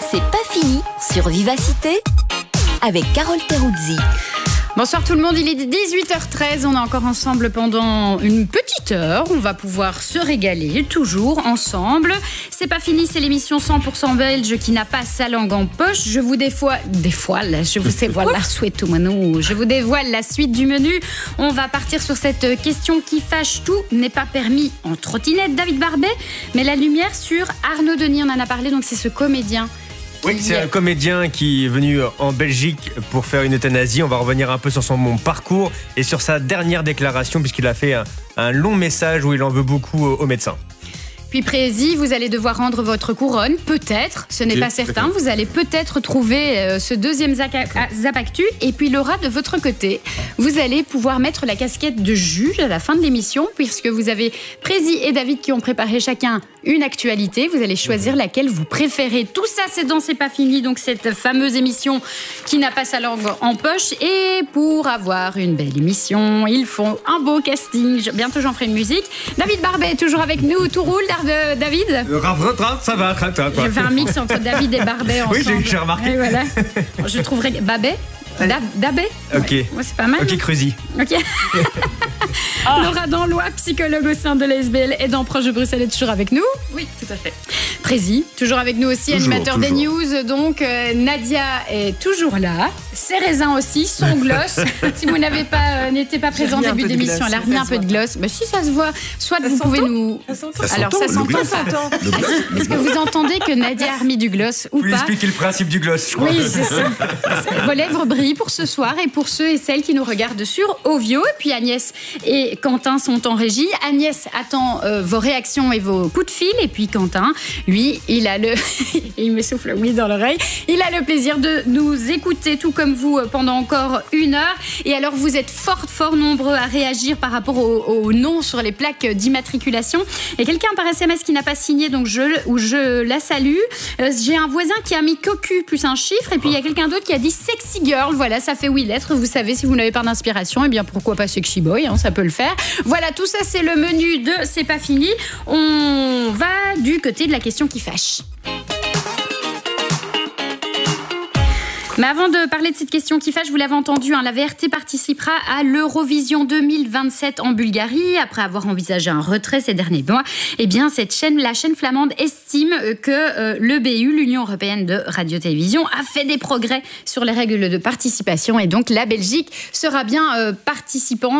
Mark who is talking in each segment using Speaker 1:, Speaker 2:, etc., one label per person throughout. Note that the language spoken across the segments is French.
Speaker 1: C'est pas fini sur Vivacité avec Carole Peruzzi.
Speaker 2: Bonsoir tout le monde, il est 18h13, on est encore ensemble pendant une petite heure, on va pouvoir se régaler, toujours ensemble. C'est pas fini, c'est l'émission 100% belge qui n'a pas sa langue en poche. Je vous dévoile la suite du menu. On va partir sur cette question qui fâche, tout n'est pas permis en trottinette, David Barbet, mais la lumière sur Arnaud Denis, on en a parlé, donc c'est ce comédien.
Speaker 3: Oui, c'est un comédien qui est venu en Belgique pour faire une euthanasie. On va revenir un peu sur son parcours et sur sa dernière déclaration, puisqu'il a fait un long message où il en veut beaucoup aux médecins.
Speaker 2: Puis Prési, vous allez devoir rendre votre couronne, peut-être, ce n'est pas certain, vous allez peut-être trouver ce deuxième Zapactu. Et puis Laura, de votre côté, vous allez pouvoir mettre la casquette de juge à la fin de l'émission, puisque vous avez Prési et David qui ont préparé chacun une actualité. Vous allez choisir laquelle vous préférez. Tout ça, c'est dans C'est pas fini, donc cette fameuse émission qui n'a pas sa langue en poche. Et pour avoir une belle émission, il faut un beau casting. Bientôt, j'en ferai une musique. David Barbet est toujours avec nous, tout roule. David,
Speaker 3: ça va.
Speaker 2: Je fais un mix entre David et Barbet ensemble.
Speaker 3: Oui, j'ai remarqué.
Speaker 2: Et voilà. Je trouverais Babet. Dabé.
Speaker 3: Ok.
Speaker 2: Ouais, c'est pas mal.
Speaker 3: Ok, Cruzy.
Speaker 2: Ok. Laura Danlois, psychologue au sein de l'ASBL et dans Proche de Bruxelles, est toujours avec nous.
Speaker 4: Oui, tout à fait.
Speaker 2: Prési, toujours avec nous aussi, animateur des news. Donc, Nadia est toujours là. Cérézin aussi, son gloss. Si vous n'étiez pas présent au début d'émission, elle a remis un peu de gloss. Mais si ça se voit, soit vous pouvez nous. Alors, ça s'entend ça. Est-ce que vous entendez que Nadia a remis du gloss ou pas?
Speaker 3: Vous lui expliquez le principe du gloss, je crois.
Speaker 2: Oui, c'est ça. Vos lèvres brillent pour ce soir et pour ceux et celles qui nous regardent sur Ovio. Et puis Agnès et Quentin sont en régie. Agnès attend vos réactions et vos coups de fil. Et puis Quentin, lui, il me souffle oui dans l'oreille. Il a le plaisir de nous écouter, tout comme vous, pendant encore une heure. Et alors, vous êtes fort nombreux à réagir par rapport au nom sur les plaques d'immatriculation. Et quelqu'un par SMS qui n'a pas signé, donc je la salue. J'ai un voisin qui a mis cocu plus un chiffre. Et puis, il y a quelqu'un d'autre qui a dit sexy girl. Voilà, ça fait 8 lettres. Vous savez, si vous n'avez pas d'inspiration, eh bien, pourquoi pas sexy boy, hein, ça peut le faire. Voilà, tout ça, c'est le menu de C'est pas fini. On va du côté de la question qui fâche. Mais avant de parler de cette question qui fâche, vous l'avez entendu, la VRT participera à l'Eurovision 2027 en Bulgarie. Après avoir envisagé un retrait ces derniers mois, eh bien, la chaîne flamande estime que l'EBU, l'Union Européenne de Radio-Télévision, a fait des progrès sur les règles de participation. Et donc, la Belgique sera bien participera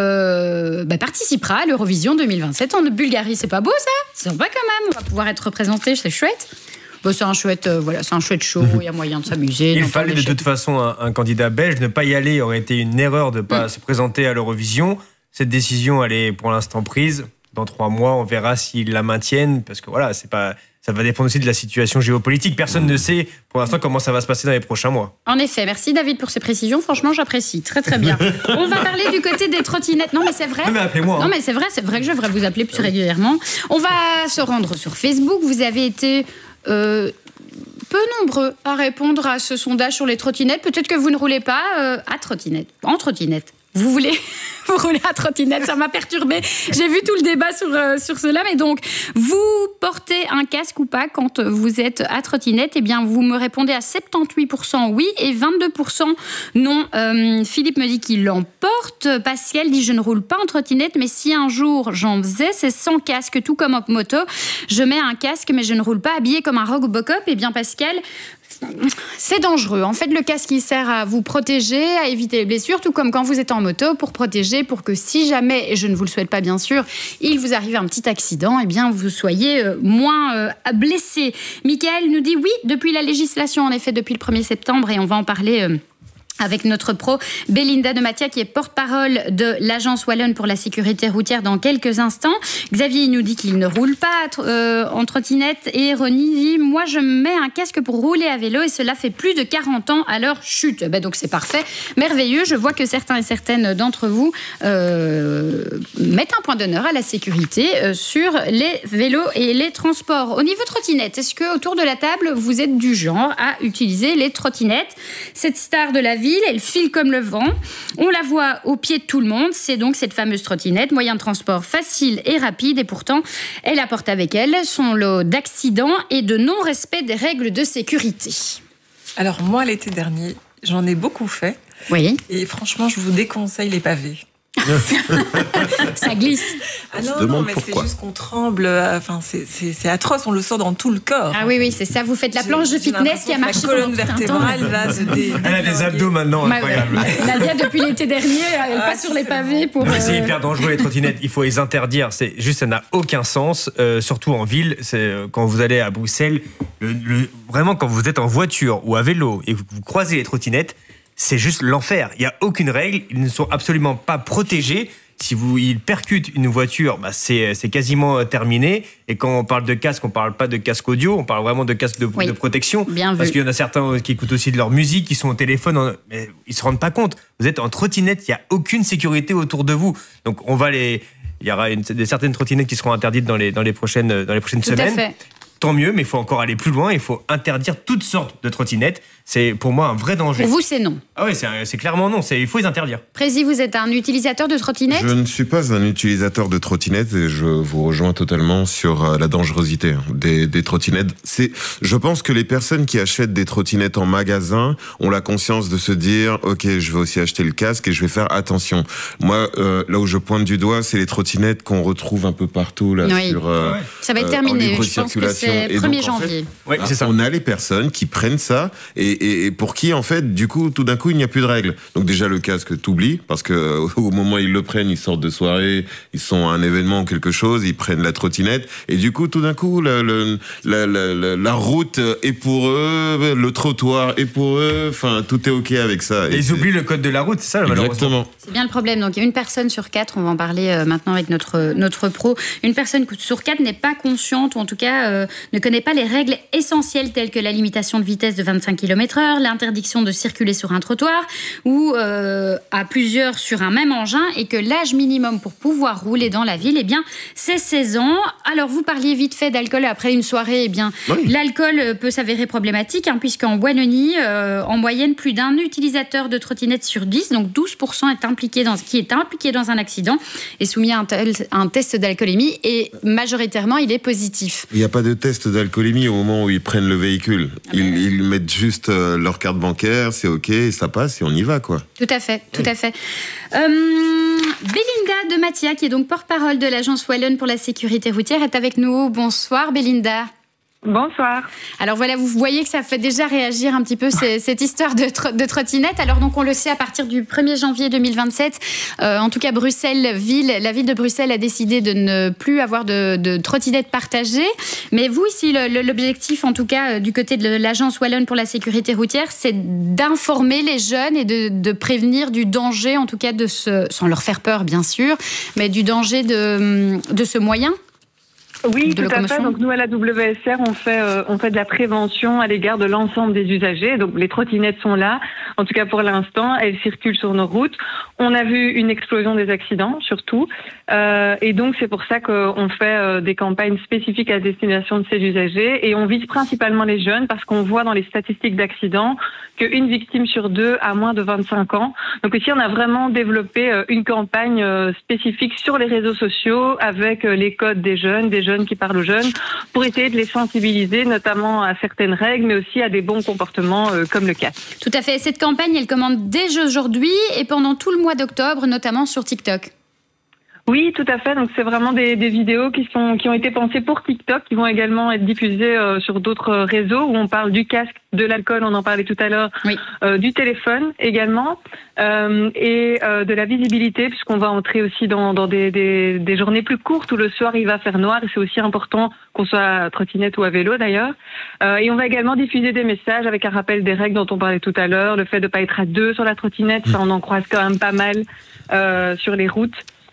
Speaker 2: à l'Eurovision 2027 en Bulgarie. C'est pas beau, ça? C'est sympa quand même. On va pouvoir être représenté, c'est chouette. Bon, c'est un chouette show, il y a moyen de s'amuser.
Speaker 3: Il fallait de toute façon un candidat belge. Ne pas y aller aurait été une erreur de ne pas se présenter à l'Eurovision. Cette décision, elle est pour l'instant prise. Dans 3 mois, on verra s'ils la maintiennent. Parce que voilà, ça va dépendre aussi de la situation géopolitique. Personne ne sait pour l'instant comment ça va se passer dans les prochains mois.
Speaker 2: En effet, merci David pour ces précisions. Franchement, j'apprécie. Très très bien. On va parler du côté des trottinettes. Non mais c'est vrai.
Speaker 3: Non mais appelez-moi.
Speaker 2: Non mais c'est vrai que je devrais vous appeler plus régulièrement. On va se rendre sur Facebook. Vous avez été peu nombreux à répondre à ce sondage sur les trottinettes. Peut-être que vous ne roulez pas en trottinette. Vous voulez vous rouler à trottinette, ça m'a perturbée. J'ai vu tout le débat sur cela. Mais donc, vous portez un casque ou pas quand vous êtes à trottinette? Eh bien, vous me répondez à 78% oui et 22% non. Philippe me dit qu'il l'emporte. Pascal dit je ne roule pas en trottinette, mais si un jour j'en faisais, c'est sans casque, tout comme en moto. Je mets un casque, mais je ne roule pas habillé comme un Robocop. Eh bien, Pascal, c'est dangereux. En fait, le casque, il sert à vous protéger, à éviter les blessures, tout comme quand vous êtes en moto, pour que si jamais, et je ne vous le souhaite pas bien sûr, il vous arrive un petit accident, eh bien, vous soyez moins blessé. Michael nous dit oui, depuis la législation, en effet, depuis le 1er septembre, et on va en parler avec notre pro Belinda de Mathia, qui est porte-parole de l'Agence Wallonne pour la sécurité routière dans quelques instants. Xavier nous dit qu'il ne roule pas en trottinette et Ronnie dit « Moi, je mets un casque pour rouler à vélo et cela fait plus de 40 ans, alors chute ». Donc c'est parfait, merveilleux. Je vois que certains et certaines d'entre vous mettent un point d'honneur à la sécurité sur les vélos et les transports. Au niveau trottinette, est-ce que autour de la table, vous êtes du genre à utiliser les trottinettes? Cette star de la vie ville, elle file comme le vent. On la voit au pied de tout le monde. C'est donc cette fameuse trottinette, moyen de transport facile et rapide. Et pourtant, elle apporte avec elle son lot d'accidents et de non-respect des règles de sécurité.
Speaker 4: Alors moi, l'été dernier, j'en ai beaucoup fait.
Speaker 2: Oui.
Speaker 4: Et franchement, je vous déconseille les pavés.
Speaker 2: Ça glisse.
Speaker 4: Ah non, mais c'est juste qu'on tremble. Enfin, c'est atroce. On le sent dans tout le corps.
Speaker 2: Ah oui, c'est ça. Vous faites la planche de fitness qui a marché.
Speaker 4: La colonne vertébrale va se
Speaker 3: Elle a des abdos maintenant, incroyable.
Speaker 2: Nadia, depuis l'été dernier, elle passe sur les pavés pour.
Speaker 3: C'est hyper dangereux les trottinettes. Il faut les interdire. C'est juste, ça n'a aucun sens. Surtout en ville. C'est quand vous allez à Bruxelles. Vraiment, quand vous êtes en voiture ou à vélo et que vous croisez les trottinettes. C'est juste l'enfer. Il n'y a aucune règle. Ils ne sont absolument pas protégés. Si ils percutent une voiture, c'est quasiment terminé. Et quand on parle de casque, on ne parle pas de casque audio, on parle vraiment de casque de protection.
Speaker 2: Bien
Speaker 3: parce
Speaker 2: vu.
Speaker 3: qu'il y en a certains qui écoutent aussi de leur musique, qui sont au téléphone, mais ils ne se rendent pas compte. Vous êtes en trottinette, il n'y a aucune sécurité autour de vous. Donc il y aura certaines trottinettes qui seront interdites dans les prochaines semaines.
Speaker 2: Tout à fait.
Speaker 3: Tant mieux, mais il faut encore aller plus loin. Il faut interdire toutes sortes de trottinettes. C'est pour moi un vrai danger.
Speaker 2: Pour vous, c'est non.
Speaker 3: Ah oui, c'est clairement non. Il faut les interdire.
Speaker 2: Prési, vous êtes un utilisateur de trottinette ?
Speaker 5: Je ne suis pas un utilisateur de trottinettes et je vous rejoins totalement sur la dangerosité des trottinettes. Je pense que les personnes qui achètent des trottinettes en magasin ont la conscience de se dire « Ok, je vais aussi acheter le casque et je vais faire attention ». Moi, là où je pointe du doigt, c'est les trottinettes qu'on retrouve un peu partout là sur
Speaker 2: ça va être terminé. Je pense que c'est 1er janvier.
Speaker 3: Oui, c'est ça.
Speaker 5: On a les personnes qui prennent ça et pour qui, en fait, du coup, tout d'un coup, il n'y a plus de règles. Donc déjà, le casque, t'oublies, parce que au moment où ils le prennent, ils sortent de soirée, ils sont à un événement ou quelque chose, ils prennent la trottinette, et du coup, tout d'un coup, la route est pour eux, le trottoir est pour eux, enfin, tout est OK avec ça.
Speaker 3: Et ils oublient le code de la route, c'est ça, malheureusement.
Speaker 5: Exactement.
Speaker 2: C'est bien le problème. Donc, il y a une personne sur 4, on va en parler maintenant avec notre pro, une personne sur 4 n'est pas consciente, ou en tout cas, ne connaît pas les règles essentielles telles que la limitation de vitesse de 25 km/h, l'interdiction de circuler sur un trottoir ou à plusieurs sur un même engin, et que l'âge minimum pour pouvoir rouler dans la ville, c'est 16 ans. Alors, vous parliez vite fait d'alcool après une soirée. L'alcool peut s'avérer problématique, puisqu'en Wallonie, en moyenne, plus d'un utilisateur de trottinette sur 10, donc 12% est impliqué dans un accident, est soumis à un test d'alcoolémie, et majoritairement, il est positif.
Speaker 5: Il n'y a pas de test d'alcoolémie au moment où ils prennent le véhicule. Ils mettent juste leur carte bancaire, c'est OK, ça passe et on y va, quoi.
Speaker 2: Tout à fait. Belinda de Mathia, qui est donc porte-parole de l'Agence Wallonne pour la sécurité routière, est avec nous. Bonsoir Belinda.
Speaker 6: Bonsoir.
Speaker 2: Alors voilà, vous voyez que ça fait déjà réagir un petit peu cette histoire de trottinette. Alors donc on le sait, à partir du 1er janvier 2027, en tout cas la ville de Bruxelles a décidé de ne plus avoir de trottinettes partagées. Mais vous ici, l'objectif en tout cas du côté de l'Agence Wallonne pour la sécurité routière, c'est d'informer les jeunes et de prévenir du danger, en tout cas sans leur faire peur bien sûr, mais du danger de ce moyen.
Speaker 6: Oui, tout à fait. Donc nous, à la WSR, on fait de la prévention à l'égard de l'ensemble des usagers. Donc les trottinettes sont là. En tout cas, pour l'instant, elles circulent sur nos routes. On a vu une explosion des accidents, surtout. Et donc, c'est pour ça qu'on fait des campagnes spécifiques à destination de ces usagers. Et on vise principalement les jeunes, parce qu'on voit dans les statistiques d'accidents qu'une victime sur 2 a moins de 25 ans. Donc ici, on a vraiment développé une campagne spécifique sur les réseaux sociaux avec les codes des jeunes qui parlent aux jeunes, pour essayer de les sensibiliser, notamment à certaines règles, mais aussi à des bons comportements comme le casque.
Speaker 2: Tout à fait. Cette campagne, elle commence dès aujourd'hui et pendant tout le mois d'octobre, notamment sur TikTok.
Speaker 6: Oui, tout à fait. Donc c'est vraiment des vidéos qui ont été pensées pour TikTok, qui vont également être diffusées sur d'autres réseaux où on parle du casque, de l'alcool, on en parlait tout à l'heure,
Speaker 2: oui.
Speaker 6: Du téléphone également, et de la visibilité, puisqu'on va entrer aussi dans des journées plus courtes où le soir il va faire noir, et c'est aussi important qu'on soit à trottinette ou à vélo d'ailleurs. Et on va également diffuser des messages avec un rappel des règles dont on parlait tout à l'heure, le fait de ne pas être à 2 sur la trottinette, ça on en croise quand même pas mal sur les routes.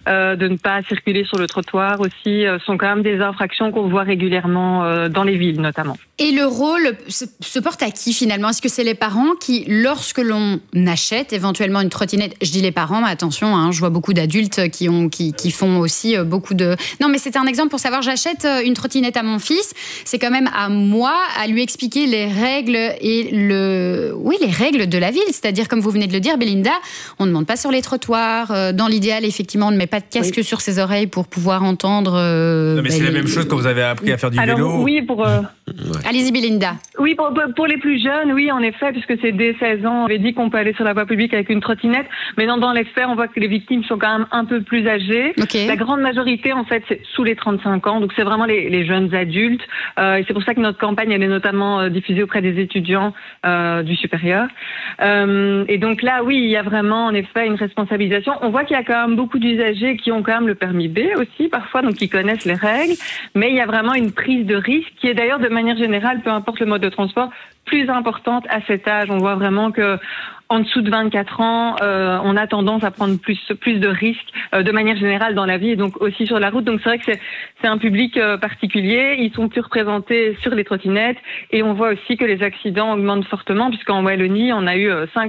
Speaker 6: de ne pas circuler sur le trottoir aussi, sont quand même des infractions qu'on voit régulièrement dans les villes notamment.
Speaker 2: Et le rôle se porte à qui finalement? Est-ce que c'est les parents qui, lorsque l'on achète éventuellement une trottinette, je dis les parents, mais attention, hein, je vois beaucoup d'adultes qui font aussi beaucoup de... Non, mais c'était un exemple pour savoir, j'achète une trottinette à mon fils, c'est quand même à moi à lui expliquer les règles et les règles de la ville. C'est-à-dire, comme vous venez de le dire, Belinda, on ne monte pas sur les trottoirs. Dans l'idéal, effectivement, on ne met pas de casque sur ses oreilles pour pouvoir entendre...
Speaker 3: non, mais c'est la même chose quand vous avez appris à faire du vélo.
Speaker 6: Oui, pour...
Speaker 2: Allez-y, Belinda.
Speaker 6: Oui, pour les plus jeunes, oui, en effet, puisque c'est dès 16 ans, on avait dit qu'on peut aller sur la voie publique avec une trottinette. Mais dans les faits, on voit que les victimes sont quand même un peu plus âgées. Okay. La grande majorité, en fait, c'est sous les 35 ans. Donc, c'est vraiment les jeunes adultes. Et c'est pour ça que notre campagne, elle est notamment diffusée auprès des étudiants du supérieur. Et donc là, oui, il y a vraiment, en effet, une responsabilisation. On voit qu'il y a quand même beaucoup d'usagers qui ont quand même le permis B aussi, parfois, donc qui connaissent les règles. Mais il y a vraiment une prise de risque qui est d'ailleurs de manière générale, peu importe le mode de transport, plus importante à cet âge. On voit vraiment que en dessous de 24 ans, on a tendance à prendre plus de risques de manière générale dans la vie et donc aussi sur la route. Donc c'est vrai que c'est un public particulier. Ils sont plus représentés sur les trottinettes et on voit aussi que les accidents augmentent fortement puisqu'en Wallonie, on a eu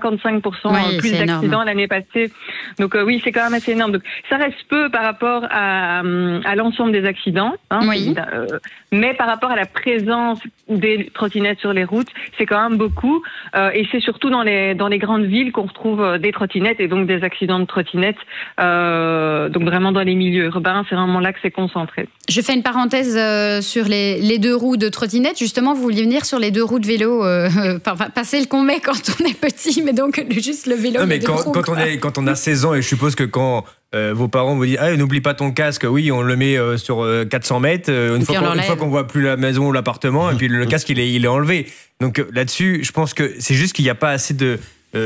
Speaker 6: 55% plus d'accidents l'année passée. Donc oui, c'est quand même assez énorme. Donc ça reste peu par rapport à l'ensemble des accidents, hein, mais par rapport à la présence des trottinettes sur les routes, c'est quand même beaucoup. Et c'est surtout dans les grandes villes qu'on retrouve des trottinettes et donc des accidents de trottinettes. Donc vraiment dans les milieux urbains, c'est vraiment là que c'est concentré.
Speaker 2: Je fais une parenthèse sur les deux roues de trottinette. Justement, vous vouliez venir sur les deux roues de vélo, passer le qu'on met quand on est petit, mais donc juste le vélo.
Speaker 3: Non, mais quand on a 16 ans, et je suppose que quand vos parents vous disent n'oublie pas ton casque, oui, on le met sur 400 mètres, une fois qu'on voit plus la maison ou l'appartement, et puis le casque il est enlevé. Donc là-dessus, je pense que c'est juste qu'il n'y a pas assez de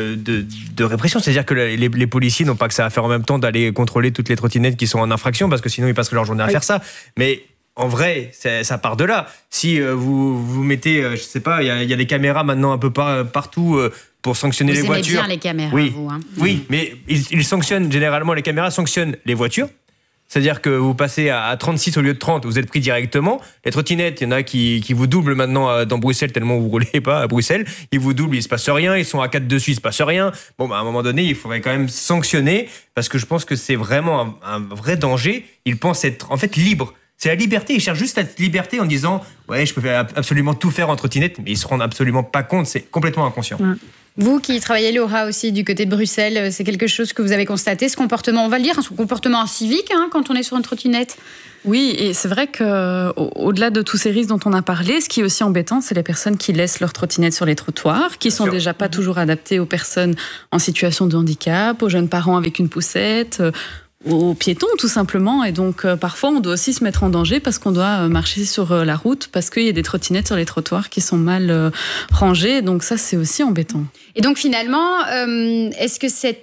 Speaker 3: répression, c'est-à-dire que les policiers n'ont pas que ça à faire en même temps d'aller contrôler toutes les trottinettes qui sont en infraction, parce que sinon ils passent leur journée à faire ça. Mais en vrai, ça part de là. Si vous mettez, je sais pas, il y a des caméras maintenant un peu partout pour sanctionner les voitures.
Speaker 2: Vous aimez bien les caméras,
Speaker 3: oui.
Speaker 2: vous. Hein.
Speaker 3: Oui, mais ils sanctionnent, généralement les caméras sanctionnent les voitures. C'est-à-dire que vous passez à 36 au lieu de 30, vous êtes pris directement. Les trottinettes, il y en a qui vous doublent maintenant dans Bruxelles, tellement vous ne roulez pas à Bruxelles. Ils vous doublent, il ne se passe rien. Ils sont à 4 dessus, il ne se passe rien. Bon, à un moment donné, il faudrait quand même sanctionner, parce que je pense que c'est vraiment un vrai danger. Ils pensent être en fait libres. C'est la liberté, ils cherchent juste la liberté en disant « Ouais, je peux absolument tout faire en trottinette », mais ils ne se rendent absolument pas compte, c'est complètement inconscient.
Speaker 2: Vous qui travaillez, Laura, aussi du côté de Bruxelles, c'est quelque chose que vous avez constaté, ce comportement, on va le dire, un comportement civique quand on est sur une trottinette?
Speaker 7: Oui, et c'est vrai qu'au-delà de tous ces risques dont on a parlé, ce qui est aussi embêtant, c'est les personnes qui laissent leur trottinette sur les trottoirs, qui sont déjà pas toujours adaptées aux personnes en situation de handicap, aux jeunes parents avec une poussette, aux piétons tout simplement. Et donc parfois on doit aussi se mettre en danger parce qu'on doit marcher sur la route parce qu'il y a des trottinettes sur les trottoirs qui sont mal rangées. Donc ça, c'est aussi embêtant.
Speaker 2: Et donc finalement, est-ce que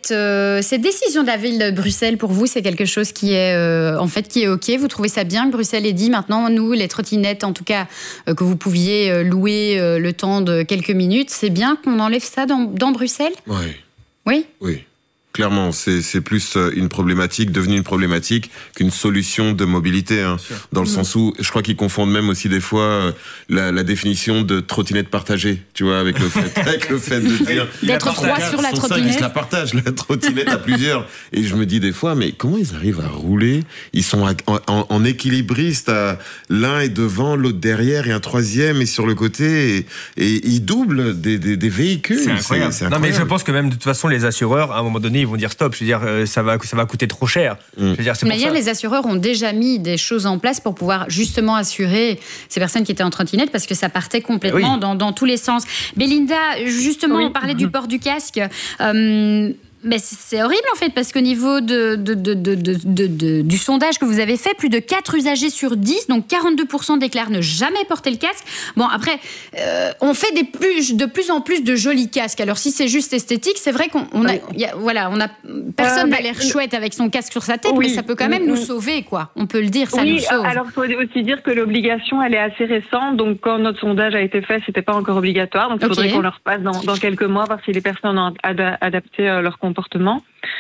Speaker 2: cette décision de la ville de Bruxelles, pour vous, c'est quelque chose qui est qui est OK? Vous trouvez ça bien que Bruxelles ait dit maintenant, nous, les trottinettes, en tout cas, que vous pouviez louer le temps de quelques minutes, c'est bien qu'on enlève ça dans Bruxelles? Oui.
Speaker 5: Clairement, c'est plus devenue une problématique qu'une solution de mobilité, hein, dans le sens où je crois qu'ils confondent même aussi des fois la définition de trottinette partagée, tu vois, avec le fait de dire
Speaker 2: d'être trois sur la trottinette.
Speaker 5: Ils la partagent, la trottinette à plusieurs. Et je me dis des fois, mais comment ils arrivent à rouler? Ils sont en équilibriste, l'un est devant, l'autre derrière et un troisième est sur le côté, et ils doublent des véhicules.
Speaker 3: C'est incroyable. Non, mais je pense que même de toute façon, les assureurs, à un moment donné, ils vont dire stop. Je veux dire, ça va coûter trop cher. Je veux dire, c'est pour ça.
Speaker 2: Les assureurs ont déjà mis des choses en place pour pouvoir justement assurer ces personnes qui étaient en trottinette, parce que ça partait complètement dans tous les sens. Belinda, justement, on parlait du port du casque. Mais c'est horrible en fait, parce qu'au niveau du sondage que vous avez fait, plus de 4 usagers sur 10, donc 42% déclarent ne jamais porter le casque. Bon, après, on fait de plus en plus de jolis casques. Alors si c'est juste esthétique, c'est vrai personne n'a l'air chouette avec son casque sur sa tête, mais ça peut quand même nous sauver, quoi. On peut le dire, ça nous sauve.
Speaker 6: Alors il faut aussi dire que l'obligation, elle est assez récente, donc quand notre sondage a été fait, c'était pas encore obligatoire, donc il faudrait qu'on le repasse dans quelques mois, voir si les personnes ont adapté leur comportement. comportement.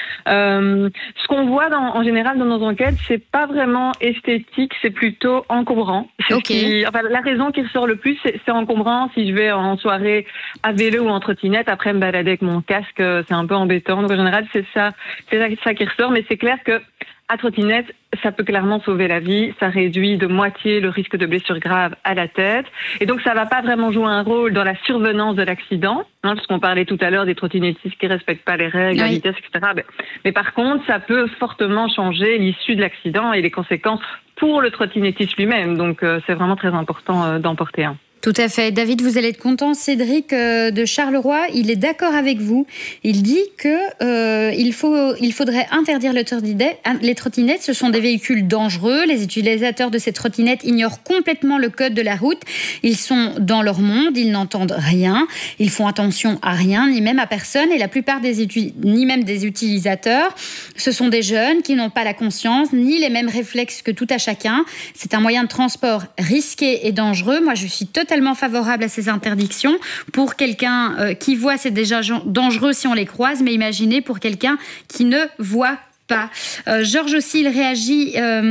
Speaker 6: Ce qu'on voit en général dans nos enquêtes, c'est pas vraiment esthétique, c'est plutôt encombrant. La raison qui ressort le plus, c'est encombrant. Si je vais en soirée à vélo ou en trottinette, après me balader avec mon casque, c'est un peu embêtant. Donc en général, c'est ça qui ressort. Mais c'est clair que à trottinette, ça peut clairement sauver la vie. Ça réduit de moitié le risque de blessure grave à la tête. Et donc, ça va pas vraiment jouer un rôle dans la survenance de l'accident, parce qu'on parlait tout à l'heure des trottinettistes qui respectent pas les règles, la vitesse, etc. Mais par contre, ça peut fortement changer l'issue de l'accident et les conséquences pour le trottinettiste lui-même. Donc, c'est vraiment très important d'en porter un.
Speaker 2: Tout à fait. David, vous allez être content. Cédric de Charleroi, il est d'accord avec vous. Il dit que il faudrait interdire les trottinettes. Ce sont des véhicules dangereux. Les utilisateurs de ces trottinettes ignorent complètement le code de la route. Ils sont dans leur monde, ils n'entendent rien. Ils font attention à rien, ni même à personne. Et la plupart ni même des utilisateurs, ce sont des jeunes qui n'ont pas la conscience, ni les mêmes réflexes que tout à chacun. C'est un moyen de transport risqué et dangereux. Moi, je suis totalement favorable à ces interdictions. Pour quelqu'un qui voit, c'est déjà dangereux si on les croise, mais imaginez pour quelqu'un qui ne voit pas. Georges aussi, il réagit,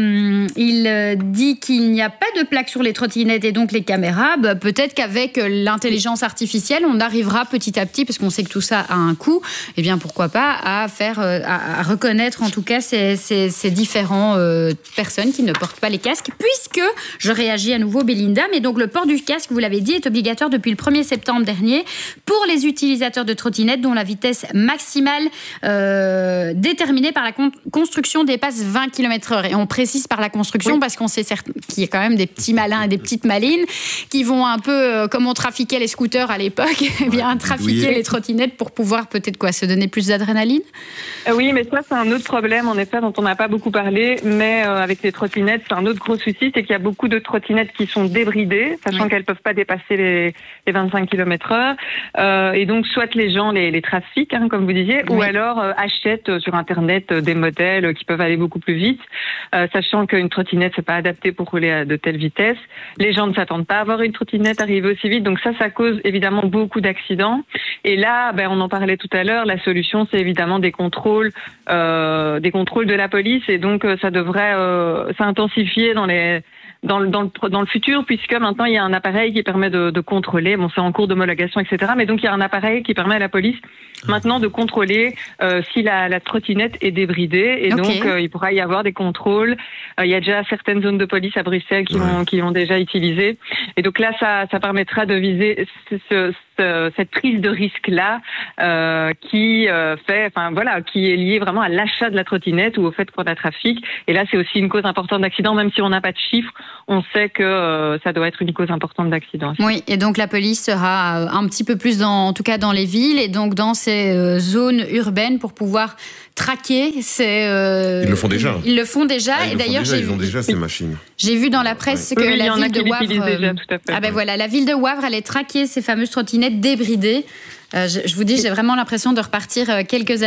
Speaker 2: il dit qu'il n'y a pas de plaque sur les trottinettes et donc les caméras. Peut-être qu'avec l'intelligence artificielle, on arrivera petit à petit, parce qu'on sait que tout ça a un coût, et bien pourquoi pas à reconnaître en tout cas ces différents personnes qui ne portent pas les casques, puisque, je réagis à nouveau Belinda, mais donc le port du casque, vous l'avez dit, est obligatoire depuis le 1er septembre dernier pour les utilisateurs de trottinettes dont la vitesse maximale déterminée par la construction dépasse 20 km/h. Et on précise par la construction parce qu'on sait qu'il y a quand même des petits malins et des petites malines qui vont un peu, comme on trafiquait les scooters à l'époque, trafiquer les trottinettes pour pouvoir peut-être se donner plus d'adrénaline.
Speaker 6: Oui, mais ça, c'est un autre problème, en effet, dont on n'a pas beaucoup parlé. Mais avec les trottinettes, c'est un autre gros souci, c'est qu'il y a beaucoup de trottinettes qui sont débridées, sachant qu'elles ne peuvent pas dépasser les 25 km/h. Et donc, soit les gens les trafiquent, comme vous disiez, ou alors achètent sur Internet des modèles qui peuvent aller beaucoup plus vite, sachant qu'une trottinette, c'est pas adapté pour rouler à de telles vitesses. Les gens ne s'attendent pas à voir une trottinette arriver aussi vite, donc ça cause évidemment beaucoup d'accidents. Et là, on en parlait tout à l'heure, la solution, c'est évidemment des contrôles de la police, et donc ça devrait s'intensifier dans le futur, puisque maintenant il y a un appareil qui permet de contrôler, c'est en cours d'homologation, etc. Mais donc il y a un appareil qui permet à la police maintenant de contrôler si la trottinette est débridée, et donc il pourra y avoir des contrôles. Il y a déjà certaines zones de police à Bruxelles qui l'ont déjà utilisé, et donc là ça permettra de viser cette prise de risque-là qui est liée vraiment à l'achat de la trottinette ou au fait qu'on la trafique. Et là, c'est aussi une cause importante d'accident, même si on n'a pas de chiffres, on sait que ça doit être une cause importante d'accident.
Speaker 2: Oui, et donc la police sera un petit peu plus en tout cas dans les villes et donc dans ces zones urbaines pour pouvoir traquer.
Speaker 5: Ils le font déjà.
Speaker 2: Ils le font déjà. Et d'ailleurs,
Speaker 5: ils ont déjà ces machines.
Speaker 2: J'ai vu dans la presse que la ville de Wavre, la ville de Wavre allait traquer ces fameuses trottinettes débridées. Je vous dis, j'ai vraiment l'impression de repartir quelques années